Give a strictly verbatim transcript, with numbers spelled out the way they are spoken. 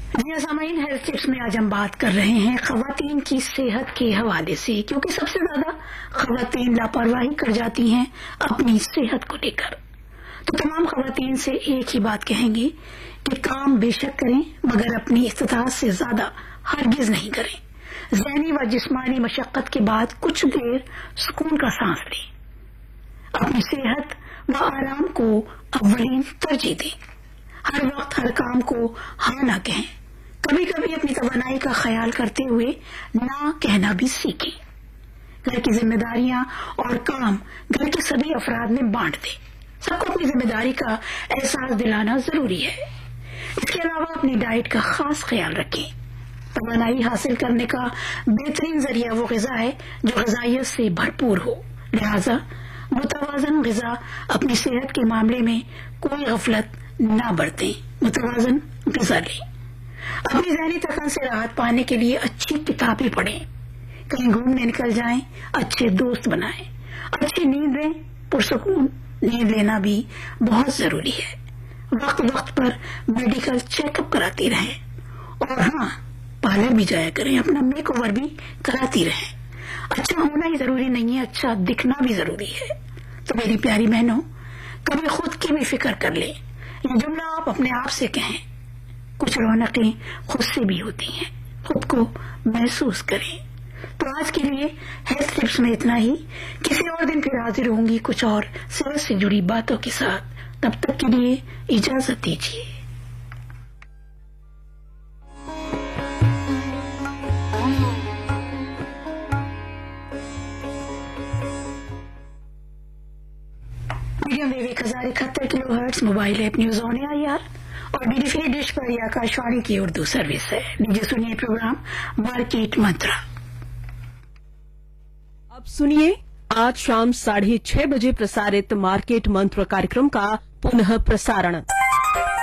जी सामाइन, health tips में आज हम बात कर रहे हैं खवातीन की सेहत के हवाले से, क्योंकि सबसे ज्यादा खवातीन लापरवाही कर जाती हैं अपनी सेहत को लेकर। तो तमाम खवातीन से एक ही बात कहेंगे कि काम बेशक करें मगर अपनी इस्तिताअत से ज्यादा हरगिज नहीं करें। ज़हनी व जिस्मानी मशक्कत के बाद कुछ देर सुकून का सांस लें। अपनी सेहत व आराम को अव्वलीन तरजीह दें। हर वक्त हर काम को हाँ ना कहें। कभी कभी अपनी तवानाई का ख्याल करते हुए ना कहना भी सीखें। घर की जिम्मेदारियां और काम घर के सभी अफराद में बांट दें। सबको अपनी जिम्मेदारी का एहसास दिलाना जरूरी है। इसके अलावा अपनी डाइट का खास ख्याल रखें। तवानाई हासिल करने का बेहतरीन जरिया वो ग़िज़ा है जो ग़िज़ाइयत से भरपूर हो। लिहाजा मुतवाज़न ग़िज़ा अपनी सेहत के मामले में कोई गफलत ना बरतें। मुतवाज़न ग़िज़ा लें। अपनी ज़हनी थकान से राहत पाने के लिए अच्छी किताबें पढ़ें। कहीं घूमने निकल जाएं। अच्छे दोस्त बनाएं। अच्छी नींद लें। पुरसकून नींद लेना भी बहुत जरूरी है। वक्त वक्त पर मेडिकल चेकअप कराती रहें। और हाँ, पार्लर भी जाया करें। अपना मेक ओवर भी कराती रहें। अच्छा होना ही जरूरी नहीं है, अच्छा दिखना भी जरूरी है। तो मेरी प्यारी बहनों, कभी खुद की भी फिक्र कर लें। ये जुमला आप अपने आप से कहें। कुछ रौनकें खुद से भी होती हैं। खुद को महसूस करें। तो आज के लिए हेल्थ टिप्स में इतना ही। किसी और दिन फिर हाजिर होंगी कुछ और सेहत से जुड़ी बातों के साथ। तब तक के लिए इजाजत दीजिए। मीडियम वेव एक हजार इकहत्तर kilo hertz mobile app news on I R और डीडी फ्री डिश पर यह आकाशवाणी की उर्दू सर्विस है। लीजिए सुनिए प्रोग्राम मार्केट मंत्रा। अब सुनिए आज शाम साढ़े छह बजे प्रसारित मार्केट मंत्र कार्यक्रम का पुनः प्रसारण।